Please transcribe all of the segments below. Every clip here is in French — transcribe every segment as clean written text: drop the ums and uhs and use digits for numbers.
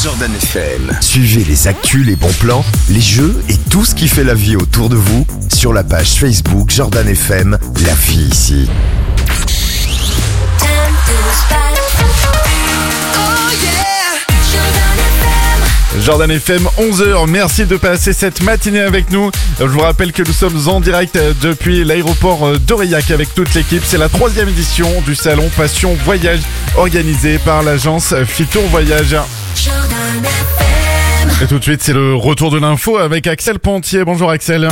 Jordan FM. Suivez les actus, les bons plans, les jeux et tout ce qui fait la vie autour de vous sur la page Facebook Jordan FM, la vie ici. Jordan FM, 11h, merci de passer cette matinée avec nous. Je vous rappelle que nous sommes en direct depuis l'aéroport d'Aurillac avec toute l'équipe. C'est la 3e édition du salon Passion Voyage organisé par l'agence Fitur Voyage. Et tout de suite, c'est le retour de l'info avec Axel Pontier. Bonjour Axel.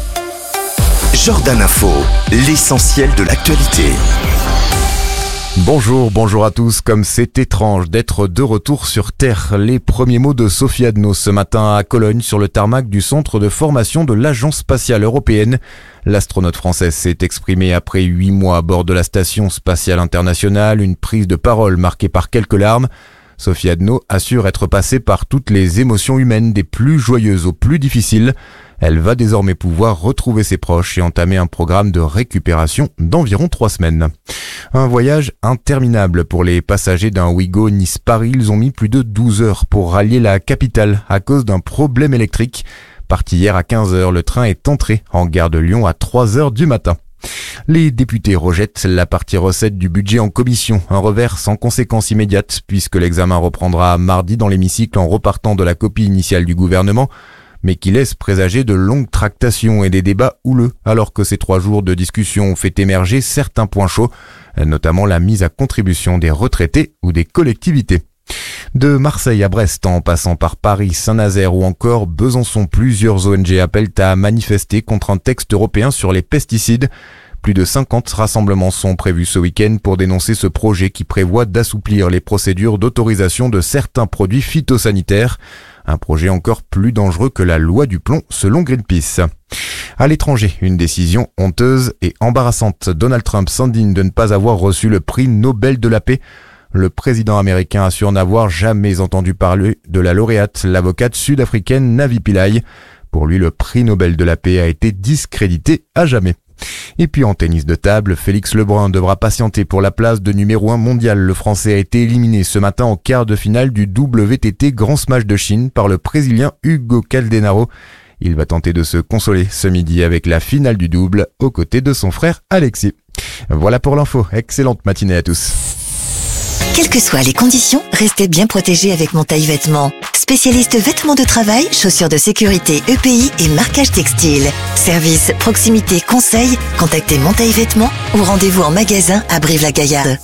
Jordan Info, l'essentiel de l'actualité. Bonjour à tous. Comme c'est étrange d'être de retour sur Terre. Les premiers mots de Sophie Adno ce matin à Cologne sur le tarmac du centre de formation de l'Agence spatiale européenne. L'astronaute française s'est exprimée après 8 mois à bord de la station spatiale internationale, une prise de parole marquée par quelques larmes. Sophie Adno assure être passée par toutes les émotions humaines, des plus joyeuses aux plus difficiles. Elle va désormais pouvoir retrouver ses proches et entamer un programme de récupération d'environ 3 semaines. Un voyage interminable pour les passagers d'un Ouigo Nice-Paris. Ils ont mis plus de 12 heures pour rallier la capitale à cause d'un problème électrique. Parti hier à 15h, le train est entré en gare de Lyon à 3h du matin. Les députés rejettent la partie recette du budget en commission, un revers sans conséquence immédiate puisque l'examen reprendra mardi dans l'hémicycle en repartant de la copie initiale du gouvernement, mais qui laisse présager de longues tractations et des débats houleux, alors que ces 3 jours de discussion ont fait émerger certains points chauds, notamment la mise à contribution des retraités ou des collectivités. De Marseille à Brest, en passant par Paris, Saint-Nazaire ou encore Besançon, plusieurs ONG appellent à manifester contre un texte européen sur les pesticides. Plus de 50 rassemblements sont prévus ce week-end pour dénoncer ce projet qui prévoit d'assouplir les procédures d'autorisation de certains produits phytosanitaires. Un projet encore plus dangereux que la loi du plomb, selon Greenpeace. À l'étranger, une décision honteuse et embarrassante. Donald Trump s'indigne de ne pas avoir reçu le prix Nobel de la paix. Le président américain assure n'avoir jamais entendu parler de la lauréate, l'avocate sud-africaine Navi Pillay. Pour lui, le prix Nobel de la paix a été discrédité à jamais. Et puis en tennis de table, Félix Lebrun devra patienter pour la place de numéro 1 mondial. Le Français a été éliminé ce matin en quart de finale du WTT Grand Smash de Chine par le Brésilien Hugo Caldenaro. Il va tenter de se consoler ce midi avec la finale du double aux côtés de son frère Alexis. Voilà pour l'info. Excellente matinée à tous. Quelles que soient les conditions, restez bien protégés avec Montaille Vêtements. Spécialiste vêtements de travail, chaussures de sécurité EPI et marquage textile. Service, proximité, conseil, contactez Montaille Vêtements ou rendez-vous en magasin à Brive-la-Gaillarde.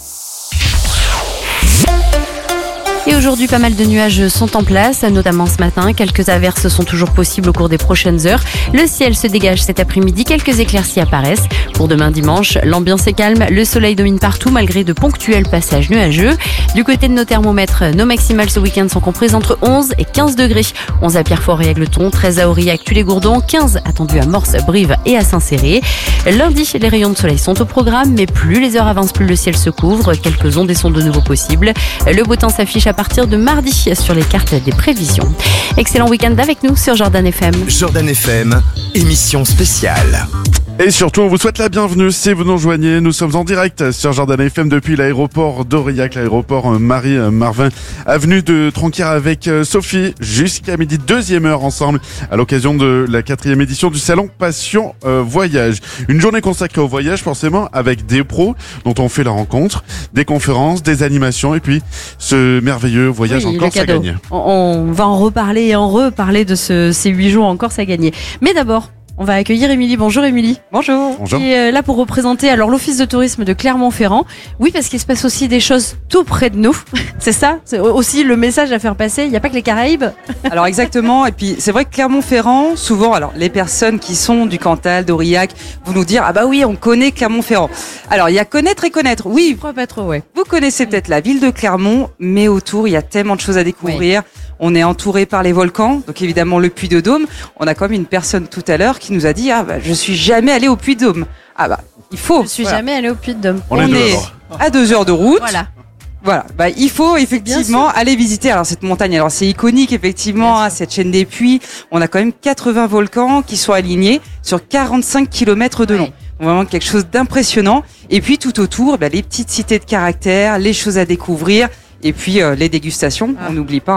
Et aujourd'hui, pas mal de nuages sont en place, notamment ce matin. Quelques averses sont toujours possibles au cours des prochaines heures. Le ciel se dégage cet après-midi, quelques éclaircies apparaissent. Pour demain dimanche, l'ambiance est calme, le soleil domine partout malgré de ponctuels passages nuageux. Du côté de nos thermomètres, nos maximales ce week-end sont comprises entre 11 et 15 degrés. 11 à Pierrefort et Égletons, 13 à Aurillac, Tulle-et-Gourdon, 15 attendus à Morse, Brive et à Saint-Céré. Lundi, les rayons de soleil sont au programme, mais plus les heures avancent, plus le ciel se couvre. Quelques ondées sont de nouveau possibles. Le beau temps s'affiche à partir de mardi sur les cartes des prévisions. Excellent week-end avec nous sur Jordan FM. Jordan FM, émission spéciale. Et surtout, on vous souhaite la bienvenue si vous nous rejoignez. Nous sommes en direct sur Jordan FM depuis l'aéroport d'Aurillac, l'aéroport Marie-Marvin, avenue de Tronquière avec Sophie, jusqu'à midi, 2e heure ensemble, à l'occasion de la 4e édition du salon Passion Voyage. Une journée consacrée au voyage, forcément, avec des pros dont on fait la rencontre, des conférences, des animations, et puis ce merveilleux voyage en Corse à gagner. On va en reparler et en reparler de ces 8 jours en Corse à gagner. Mais d'abord, on va accueillir Émilie. Bonjour Émilie. Bonjour. Qui est là pour représenter alors l'office de tourisme de Clermont-Ferrand. Oui, parce qu'il se passe aussi des choses tout près de nous. C'est ça, c'est aussi le message à faire passer. Il n'y a pas que les Caraïbes. Alors exactement. Et puis c'est vrai que Clermont-Ferrand, souvent, alors les personnes qui sont du Cantal, d'Aurillac, vont nous dire ah bah oui, on connaît Clermont-Ferrand. Alors il y a connaître et connaître. Oui. Je crois pas trop, ouais. Vous connaissez peut-être la ville de Clermont, mais autour il y a tellement de choses à découvrir. Oui. On est entouré par les volcans, donc évidemment le Puy-de-Dôme. On a comme une personne tout à l'heure qui nous a dit ah bah je suis jamais allé au Puy-de-Dôme. Ah bah il faut. Je suis jamais allé au Puy-de-Dôme. On est à 2 heures de route. Voilà. Bah il faut effectivement aller visiter alors cette montagne. Alors c'est iconique effectivement, cette chaîne des puits. On a quand même 80 volcans qui sont alignés sur 45 km de long. Ouais. Vraiment quelque chose d'impressionnant. Et puis tout autour, bah, les petites cités de caractère, les choses à découvrir. Et puis les dégustations, on n'oublie pas. Hein.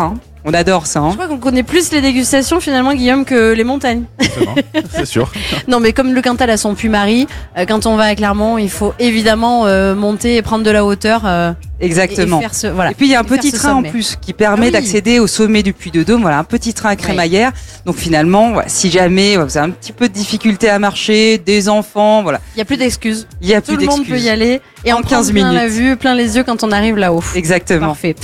On adore ça. Je Hein. crois qu'on connaît plus les dégustations finalement, Guillaume, que les montagnes. C'est sûr. Non, mais comme le Cantal a son Puy-Marie, quand on va à Clermont, il faut évidemment monter et prendre de la hauteur. Exactement. Et faire ce, voilà. Et puis il y a un Et faire petit ce train en sommet. plus qui permet Ah oui. d'accéder au sommet du Puy de Dôme. Voilà, un petit train à crémaillère. Donc finalement, voilà, si jamais vous avez un petit peu de difficulté à marcher, des enfants, voilà, Il n'y a plus d'excuses. il y a Tout plus le monde peut d'excuses. y aller et En en 15 15 plein la minutes. vue, plein les yeux quand on arrive là-haut. Exactement. Parfait.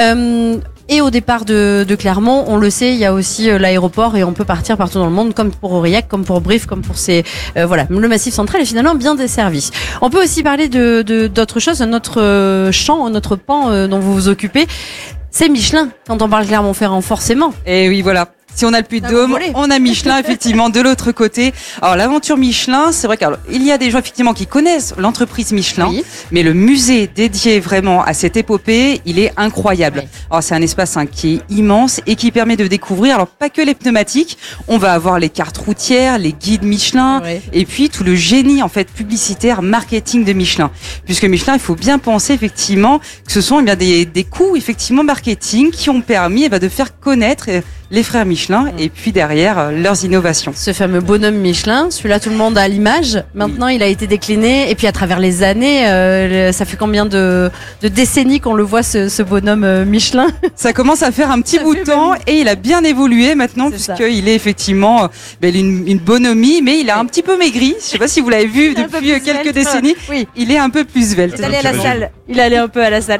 Et au départ de Clermont, on le sait, il y a aussi l'aéroport et on peut partir partout dans le monde, comme pour Aurillac, comme pour Brive, comme pour ces voilà, le Massif Central est finalement bien desservi. On peut aussi parler d'autre chose, notre champ, notre pan dont vous vous occupez. C'est Michelin. Quand on parle Clermont-Ferrand, forcément. Et oui, voilà. Si on a le Puy de Ah, Dôme, vous volez. on a Michelin effectivement de l'autre côté. Alors l'aventure Michelin, c'est vrai qu'il y a des gens effectivement qui connaissent l'entreprise Michelin, Oui. mais le musée dédié vraiment à cette épopée, il est incroyable. Oui. Alors c'est un espace qui est immense et qui permet de découvrir, alors pas que les pneumatiques, on va avoir les cartes routières, les guides Michelin, C'est vrai. et puis tout le génie en fait publicitaire, marketing de Michelin. Puisque Michelin, il faut bien penser effectivement que ce sont des coûts effectivement marketing qui ont permis de faire connaître les frères Michelin et puis derrière leurs innovations. Ce fameux bonhomme Michelin, celui-là tout le monde a l'image. Maintenant, il a été décliné et puis à travers les années, ça fait combien de décennies qu'on le voit ce bonhomme Michelin? Ça commence à faire un petit Ça bout fait de temps et il a bien évolué maintenant C'est ça. puisqu'il est effectivement une bonhomie, mais il a un petit peu maigri. Je sais pas si vous l'avez vu Il est un peu depuis plus quelques svelte. décennies. Oui. Il est un peu plus svelte. Il est allé à la salle. Il est allé un peu à la salle.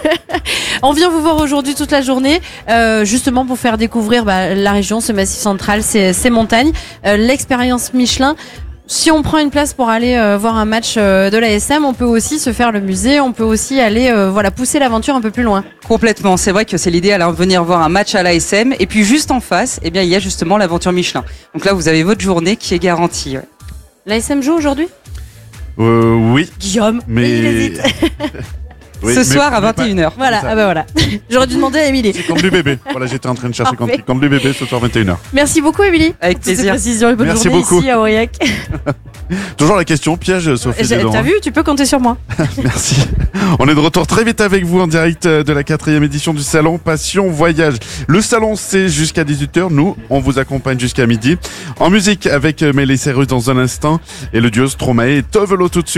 On vient vous voir aujourd'hui toute la journée, justement pour faire découvrir la région, ce massif central, ces montagnes, l'expérience Michelin. Si on prend une place pour aller voir un match de l'ASM, on peut aussi se faire le musée, on peut aussi aller pousser l'aventure un peu plus loin. Complètement. C'est vrai que c'est l'idéal de venir voir un match à l'ASM et puis juste en face, il y a justement l'aventure Michelin. Donc là, vous avez votre journée qui est garantie. Ouais. L'ASM joue aujourd'hui, Oui. Guillaume? Mais. Il hésite. Oui, Ce mais- soir à mais pas- 21h. Voilà, ça. voilà. J'aurais dû demander à Émilie. C'est comme du bébé. Voilà, j'étais en train de chercher Parfait. comme du bébé ce soir 21h. Merci beaucoup, Émilie. Avec pour toutes ces plaisir. précisions et bonne Merci journée beaucoup. ici à Aurillac. Toujours la question piège, Sophie. dedans, T'as hein. vu, tu peux compter sur moi. Merci. On est de retour très vite avec vous en direct de la 4e édition du salon Passion Voyage. Le salon c'est jusqu'à 18h. Nous, on vous accompagne jusqu'à midi. En musique avec Miley Cyrus dans un instant et le duo Stromae et Tovelo tout de suite.